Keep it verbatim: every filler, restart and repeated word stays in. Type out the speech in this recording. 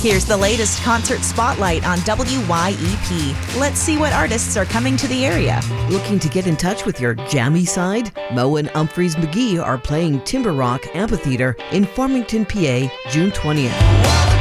Here's the latest concert spotlight on W Y E P. Let's see what artists are coming to the area. Looking to get in touch with your jammy side? Moe and Humphreys McGee are playing Timber Rock Amphitheater in Farmington, P A, June twentieth.